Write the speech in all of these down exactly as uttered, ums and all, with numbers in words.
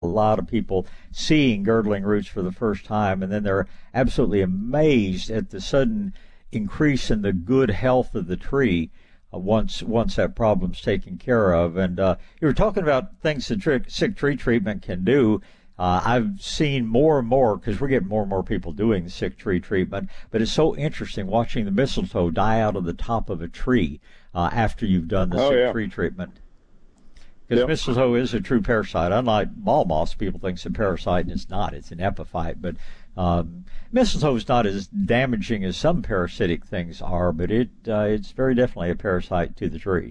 a lot of people seeing girdling roots for the first time, and then they're absolutely amazed at the sudden increase in the good health of the tree uh, once once that problem's taken care of. And uh, you were talking about things that tri- sick tree treatment can do. Uh, I've seen more and more, because we're getting more and more people doing the sick tree treatment, but it's so interesting watching the mistletoe die out of the top of a tree uh, after you've done the oh, sick yeah. tree treatment. Because yep. mistletoe is a true parasite. Unlike ball moths, people think it's a parasite, and it's not. It's an epiphyte. But um, mistletoe is not as damaging as some parasitic things are, but it uh, it's very definitely a parasite to the tree.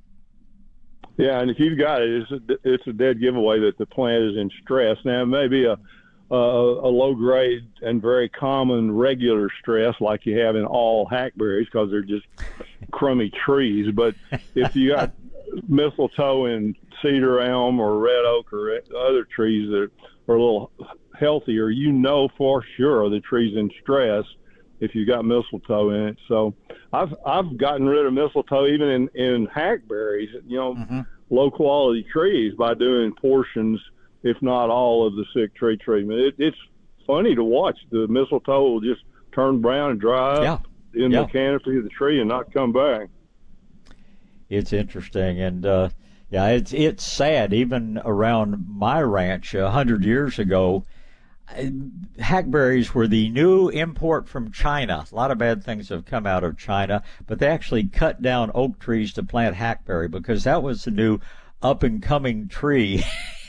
Yeah, and if you've got it, it's a, it's a dead giveaway that the plant is in stress. Now, it may be a, a, a low-grade and very common regular stress like you have in all hackberries because they're just crummy trees. But if you got mistletoe and cedar elm or red oak or other trees that are a little healthier, you know for sure the tree's in stress if you got mistletoe in it. So I've I've gotten rid of mistletoe even in, in hackberries, you know, mm-hmm. low quality trees by doing portions, if not all, of the sick tree treatment. It, it's funny to watch. The mistletoe will just turn brown and dry up yeah. in yeah. the canopy of the tree and not come back. It's interesting, and uh, yeah, it's it's sad. Even around my ranch a hundred years ago, hackberries were the new import from China. A lot of bad things have come out of China, but they actually cut down oak trees to plant hackberry because that was the new up-and-coming tree.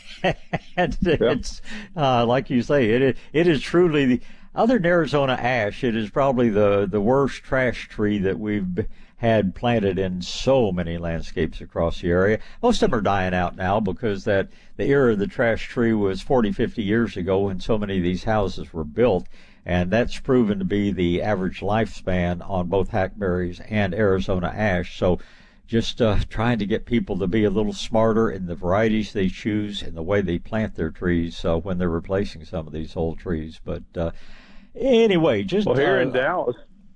and yep. it's uh, like you say, it it is truly the other than Arizona ash. It is probably the the worst trash tree that we've had planted in so many landscapes across the area. Most of them are dying out now because that the era of the trash tree was forty, fifty years ago when so many of these houses were built, and that's proven to be the average lifespan on both hackberries and Arizona ash. So just uh, trying to get people to be a little smarter in the varieties they choose and the way they plant their trees uh, when they're replacing some of these old trees. But uh, anyway, just... Well, here uh, in Dallas...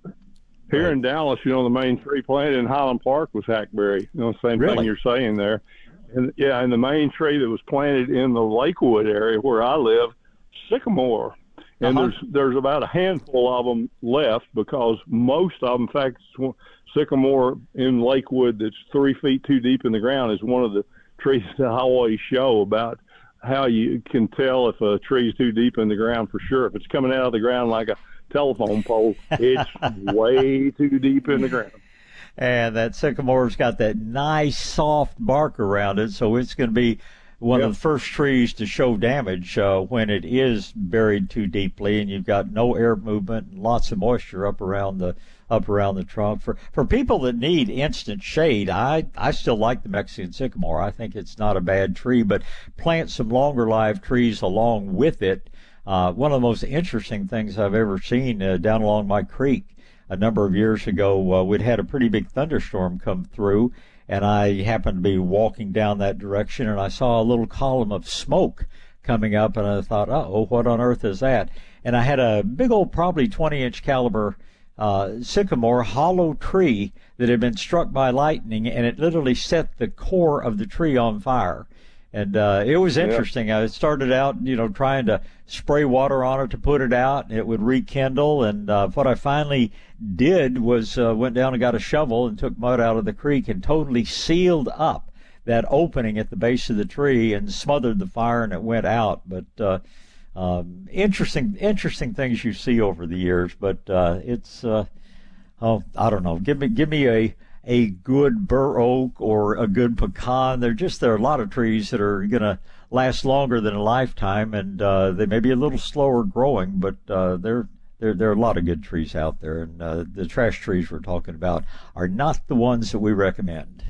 Here right. in Dallas, you know, the main tree planted in Highland Park was hackberry. You know, the same really? thing you're saying there. And yeah, and the main tree that was planted in the Lakewood area where I live, sycamore. And uh-huh. there's there's about a handful of them left because most of them, in fact, sycamore in Lakewood that's three feet too deep in the ground is one of the trees that I always show about how you can tell if a tree is too deep in the ground for sure. If it's coming out of the ground like a telephone pole, it's way too deep in the ground. And that sycamore's got that nice soft bark around it, so it's going to be one yep. of the first trees to show damage uh, when it is buried too deeply and you've got no air movement and lots of moisture up around the up around the trunk. For for people that need instant shade, I, I still like the Mexican sycamore. I think it's not a bad tree, but plant some longer lived trees along with it. Uh, one of the most interesting things I've ever seen uh, down along my creek a number of years ago, uh, we'd had a pretty big thunderstorm come through, and I happened to be walking down that direction, and I saw a little column of smoke coming up, and I thought, uh-oh, what on earth is that? And I had a big old, probably twenty-inch caliber uh, sycamore hollow tree that had been struck by lightning, and it literally set the core of the tree on fire. And uh, it was interesting. Yeah. I started out, you know, trying to spray water on it to put it out. It would rekindle. And uh, what I finally did was uh, went down and got a shovel and took mud out of the creek and totally sealed up that opening at the base of the tree and smothered the fire, and it went out. But uh, um, interesting, interesting things you see over the years. But uh, it's, uh, oh, I don't know. Give me, give me a. a good bur oak or a good pecan. They're just, there are a lot of trees that are going to last longer than a lifetime, and uh, they may be a little slower growing, but uh, there, there, there are a lot of good trees out there, and uh, the trash trees we're talking about are not the ones that we recommend.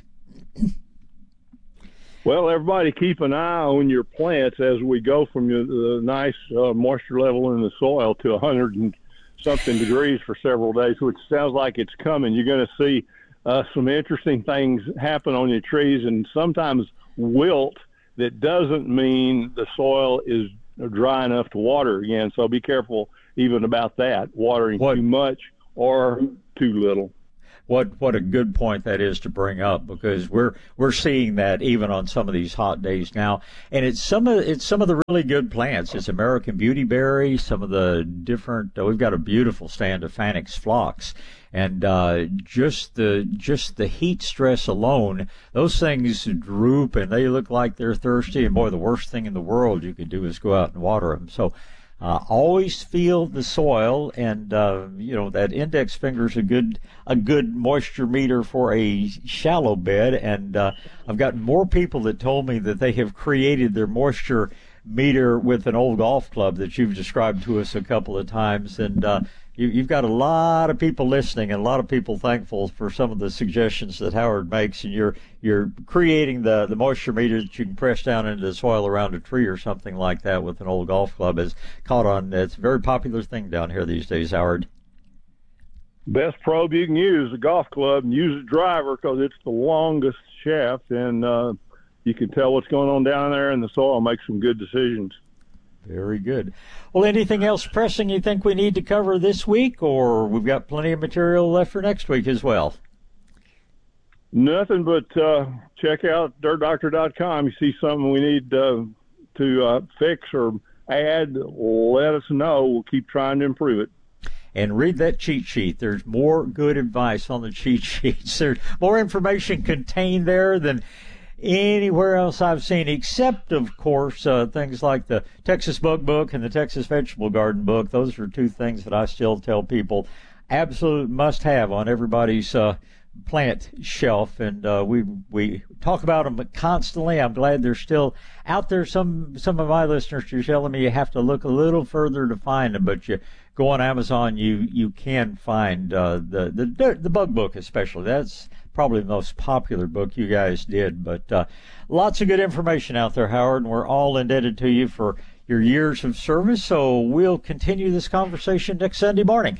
Well, everybody keep an eye on your plants as we go from the nice uh, moisture level in the soil to one hundred and something degrees for several days, which sounds like it's coming. You're going to see Uh, some interesting things happen on your trees, and sometimes wilt that doesn't mean the soil is dry enough to water again. So be careful even about that, watering what? too much or too little. what what a good point that is to bring up, because we're we're seeing that even on some of these hot days now, and it's some of it's some of the really good plants. It's American Beautyberry, some of the different. Uh, we've got a beautiful stand of Phanex phlox, and uh, just the just the heat stress alone, those things droop and they look like they're thirsty. And boy, the worst thing in the world you could do is go out and water them. So. Uh, always feel the soil, and uh, you know that index finger is a good a good moisture meter for a shallow bed. And uh, I've gotten more people that told me that they have created their moisture meter with an old golf club that you've described to us a couple of times. And uh, you, you've got a lot of people listening, and a lot of people thankful for some of the suggestions that Howard makes. And you're you're creating the, the moisture meter that you can press down into the soil around a tree or something like that with an old golf club. Is caught on. It's a very popular thing down here these days, Howard. Best probe you can use, a golf club, and use a driver because it's the longest shaft, and uh, you can tell what's going on down there in the soil and make some good decisions. Very good. Well, anything else pressing you think we need to cover this week, or we've got plenty of material left for next week as well? Nothing but uh, check out dirt doctor dot com. You see something we need uh, to uh, fix or add, let us know. We'll keep trying to improve it. And read that cheat sheet. There's more good advice on the cheat sheets. There's more information contained there than anywhere else I've seen, except, of course, uh, things like the Texas Bug Book and the Texas Vegetable Garden Book. Those are two things that I still tell people absolute must-have on everybody's uh, plant shelf, and uh, we we talk about them constantly. I'm glad they're still out there. Some some of my listeners are telling me you have to look a little further to find them, but you go on Amazon, you you can find uh, the the the Bug Book, especially. That's probably the most popular book you guys did, but uh, lots of good information out there, Howard, and we're all indebted to you for your years of service. So we'll continue this conversation next Sunday morning.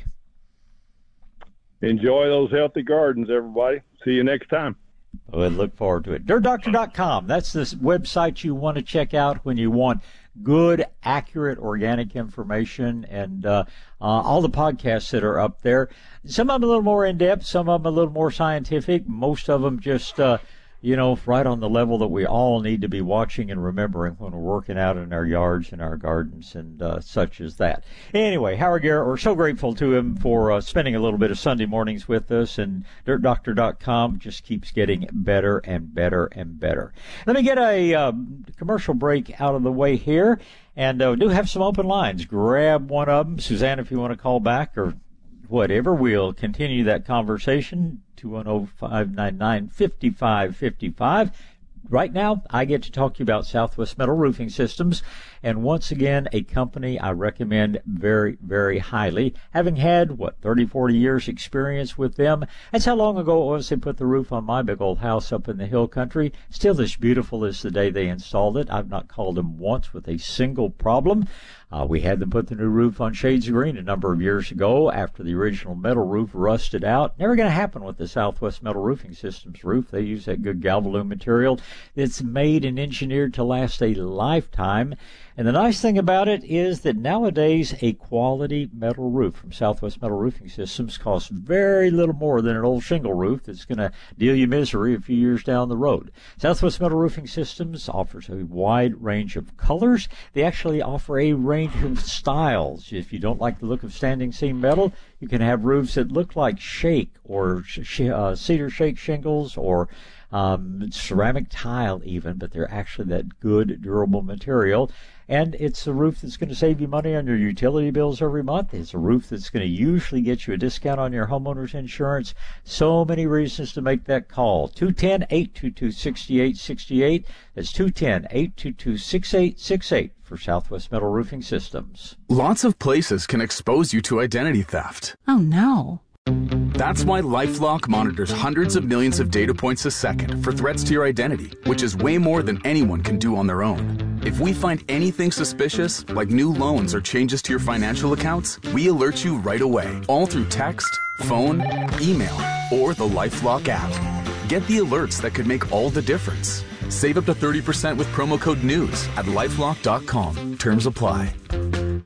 Enjoy those healthy gardens, everybody. See you next time. We'll look forward to it. dirt doctor dot com. That's the website you want to check out when you want good, accurate, organic information, and uh, uh, all the podcasts that are up there. Some of them a little more in-depth, some of them a little more scientific, most of them just, uh, you know, right on the level that we all need to be watching and remembering when we're working out in our yards and our gardens and uh, such as that. Anyway, Howard Garrett, we're so grateful to him for uh, spending a little bit of Sunday mornings with us, and dirt doctor dot com just keeps getting better and better and better. Let me get a uh, commercial break out of the way here, and uh, we do have some open lines. Grab one of them. Suzanne, if you want to call back or whatever, we'll continue that conversation. two one zero, five nine nine, five five five five. Right now, I get to talk to you about Southwest Metal Roofing Systems, and once again, a company I recommend very, very highly. Having had, what, thirty, forty years experience with them. That's how long ago it was they put the roof on my big old house up in the hill country. Still as beautiful as the day they installed it. I've not called them once with a single problem. Uh, we had them put the new roof on Shades of Green a number of years ago after the original metal roof rusted out. Never going to happen with the Southwest Metal Roofing Systems roof. They use that good Galvalume material. It's made and engineered to last a lifetime. And the nice thing about it is that nowadays a quality metal roof from Southwest Metal Roofing Systems costs very little more than an old shingle roof that's going to deal you misery a few years down the road. Southwest Metal Roofing Systems offers a wide range of colors. They actually offer a range of styles. If you don't like the look of standing seam metal, you can have roofs that look like shake or sh- uh, cedar shake shingles or um, ceramic tile even, but they're actually that good, durable material. And it's a roof that's going to save you money on your utility bills every month. It's a roof that's going to usually get you a discount on your homeowner's insurance. So many reasons to make that call. two one zero, eight two two, six eight six eight. That's two one zero, eight two two, six eight six eight for Southwest Metal Roofing Systems. Lots of places can expose you to identity theft. Oh, no. That's why LifeLock monitors hundreds of millions of data points a second for threats to your identity, which is way more than anyone can do on their own. If we find anything suspicious, like new loans or changes to your financial accounts, we alert you right away, all through text, phone, email, or the LifeLock app. Get the alerts that could make all the difference. Save up to thirty percent with promo code NEWS at lifelock dot com. Terms apply.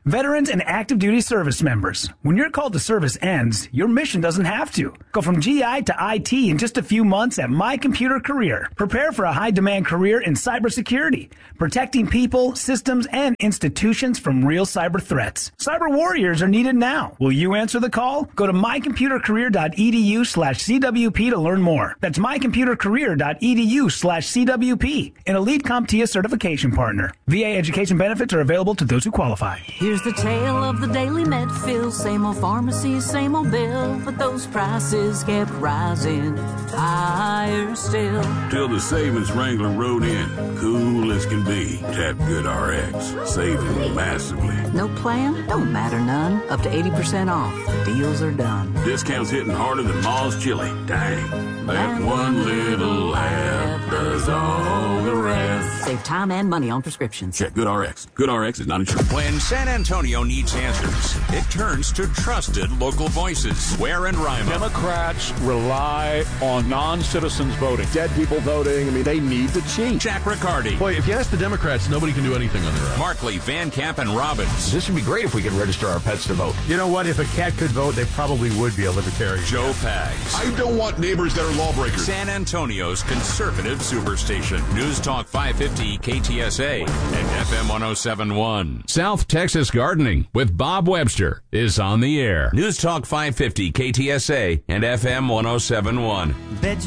Veterans and active duty service members. When your call to service ends, your mission doesn't have to. Go from G I to I T in just a few months at My Computer Career. Prepare for a high-demand career in cybersecurity, protecting people, systems, and institutions from real cyber threats. Cyber warriors are needed now. Will you answer the call? Go to mycomputercareer.edu slash CWP to learn more. That's mycomputercareer.edu slash CWP, an Elite CompTIA certification partner. V A education benefits are available to those who qualify. Here's the tale of the daily med fill. Same old pharmacy, same old bill, but those prices kept rising higher still. Till the savings Wrangler rode in, cool as can be. Tap GoodRx, saving massively. No plan? Don't matter none. Up to eighty percent off. Deals are done. Discounts hitting harder than Ma's chili. Dang. That one little app does all the rest. Save time and money on prescriptions. Check GoodRx. GoodRx is not insured. When San Antonio needs answers, it turns to trusted local voices. Ware and Rima. Democrats rely on non-citizens voting. Dead people voting. I mean, they need to cheat. Jack Riccardi. Boy, if you ask the Democrats, nobody can do anything on their own. Markley, Van Camp, and Robbins. This would be great if we could register our pets to vote. You know what? If a cat could vote, they probably would be a libertarian. Joe Pags. I don't want neighbors that are lawbreakers. San Antonio's conservative superstation. News Talk five fifty K T S A and F M one oh seven point one. South Texas Gardening with Bob Webster is on the air. News Talk five fifty K T S A and F M one oh seven point one.